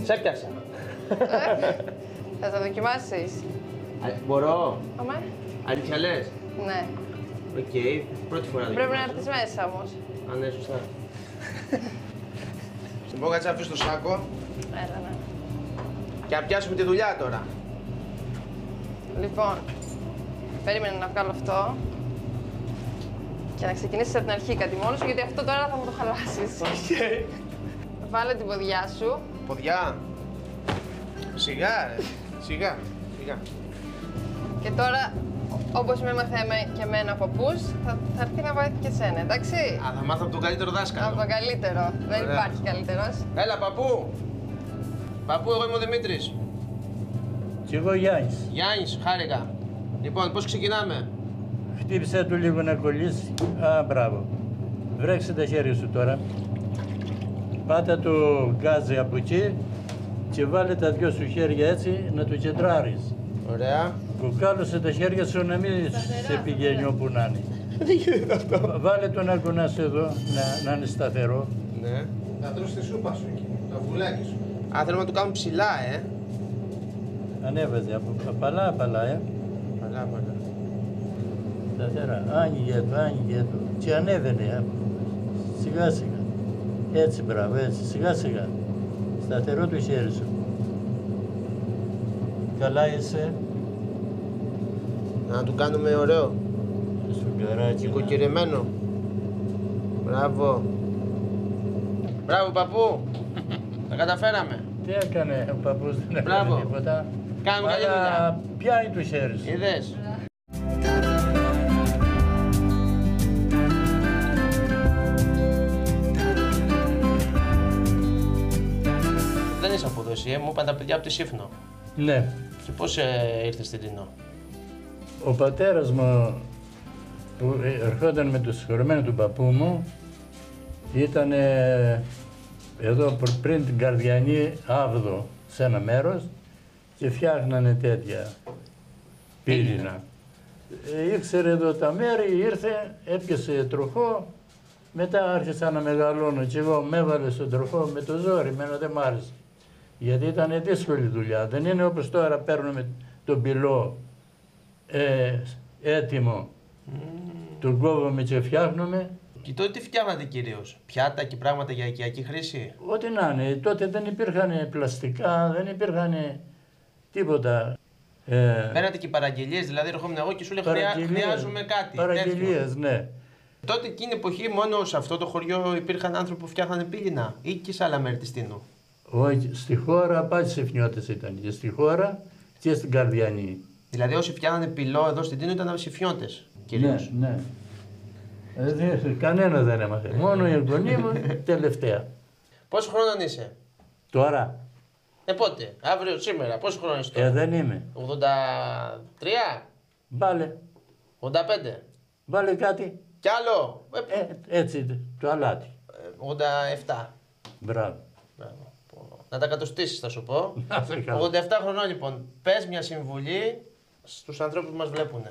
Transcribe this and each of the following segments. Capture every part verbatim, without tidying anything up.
Σε έπιασα. Θα τα δοκιμάσεις. Μπορώ. Αμέ. Αλήθεια λες. Ναι. Οκ, okay. Πρώτη φορά δεν. Πρέπει να έρθεις μέσα όμως. Α, ναι, σωστά. Στην πω κάτσε να αφήσω το σάκο. Έλα, ναι. Και να πιάσουμε τη δουλειά τώρα. Λοιπόν, περίμενε να βγάλω αυτό. Και να ξεκινήσεις από την αρχή κάτι μόνος σου, γιατί αυτό τώρα θα μου το χαλάσεις. Οκ. Okay. Βάλε την ποδιά σου. Ποδιά. Σιγά, ρε. Σιγά. Σιγά. Και τώρα, όπως με μαθαίμε και εμένα ο παππούς, θα, θα έρθει να βοηθεί και εσένα, εντάξει. Α, θα μάθω από τον καλύτερο δάσκαλο. Από τον καλύτερο. Δεν Ωραία. υπάρχει καλύτερος. Έλα, παππού. Παππού, εγώ είμαι ο Δημήτρης. Κι εγώ Γιάννης. Γιάννης, χάρηκα. Λοιπόν, πώς ξεκινάμε. Χτύπησε του λίγο να κολλήσει. Α, μπράβο. Βρέξε τα χέρια σου τώρα. Πάτα το γκάζι από εκεί και βάλε τα δυο σου χέρια έτσι να το κεντράρεις. Ωραία. Κουκάλωσε τα χέρια σου να μην σε πηγαίνει όπου να είναι. Δεν γίνεται αυτό. Βάλε τον αγκονάς εδώ να, να είναι σταθερό. Ναι. Θα τρως τη σούπα σου εκεί, το αυγουλάκι σου. Α, θέλουμε να το κάνουμε ψηλά, ε. Ανέβαζε από απαλά, απαλά, ε. Παλά, παλά. Σταθερά. Άνοιγε το, άνοιγε το. Και ανέβαινε. ε. Σιγά σιγά. Έτσι, μπράβο, έτσι. Σιγά σιγά. Σταθερό το χέρι σου. Καλά είσαι. Να του κάνουμε ωραίο. Σουγκαράκι. Οικοκυρεμένο. Μπράβο. Μπράβο, παππού. Τα καταφέραμε. Τι έκανε ο παππούς, δεν Μπράβο. έκανε τίποτα. Κάνουμε καλή Αλλά δουλειά. πιάνει το χέρι σου. Είδες. Δεν είσαι από εδώ εσύ, ε? Μου είπαν τα παιδιά από τη Σύφνο. Ναι. Και πώς ε, ήρθες στην Τινό. Ο πατέρας μου που ερχόταν με το συγχωρεμένο του παππού μου ήταν εδώ πριν την Καρδιανή Άβδο σε ένα μέρος και φτιάχνανε τέτοια πύληνα. Ε, ήξερε εδώ τα μέρη, ήρθε, έπιασε τροχό, μετά άρχισα να μεγαλώνω και εγώ με έβαλε στον τροχό με το ζόρι, εμένα δεν μ' άρεσε. Γιατί ήταν δύσκολη δουλειά, δεν είναι όπως τώρα παίρνουμε τον πυλό ε, έτοιμο, mm. τον κόβουμε και φτιάχνουμε. Και τότε τι φτιάχνατε κυρίως, πιάτα και πράγματα για οικιακή χρήση. Ό,τι να είναι, τότε δεν υπήρχαν πλαστικά, δεν υπήρχαν τίποτα. Ε, Μένατε και παραγγελίες, δηλαδή ερχόμουν εγώ και σου λέω χρειάζομαι κάτι. Παραγγελίες, ναι. Τότε εκείνη την εποχή μόνο σε αυτό το χωριό υπήρχαν άνθρωποι που φτιάχνανε πύληνα ή και σε άλλα μέρη της Τίνου. Όχι, στη χώρα πάλι Σιφνιώτες ήταν και στη χώρα και στην Καρδιανή. Δηλαδή όσοι φτιάχνανε πυλό εδώ στην Τίνου ήταν Σιφνιώτες κυρίως. Ναι, ναι. Ε, κανένα δεν έμαθε, μόνο η εγγονή μου τελευταία. Πόσο χρόνων είσαι? Τώρα. Ε, πότε, αύριο, σήμερα, πόσο χρόνο είσαι τώρα? Ε, δεν είμαι. ογδόντα τρία, Βάλε, ογδόντα πέντε. βάλε κάτι. Κι άλλο, ε, Ε, έτσι, το αλάτι. ογδόντα επτά. Μπράβο. Μπράβο. Να τα κατοστήσεις θα σου πω. Να σε καλά. ογδόντα επτά χρονών λοιπόν. Πες μια συμβουλή στους ανθρώπους που μας βλέπουν.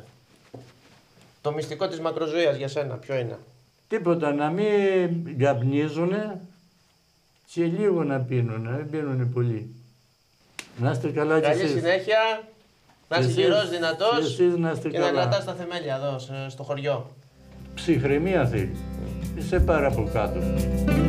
Το μυστικό της μακροζωίας για σένα ποιο είναι? Τίποτα, να μην καπνίζουνε και λίγο να πίνουν, να μην πίνουν πολύ. Να είστε καλά κι Καλή εσείς. συνέχεια, να είσαι Εσείς- γερός, δυνατός εσείς να είστε και να καλά. κρατάς τα θεμέλια εδώ στο χωριό. Ψυχραιμία θέλει. Είσαι πάρα από κάτω.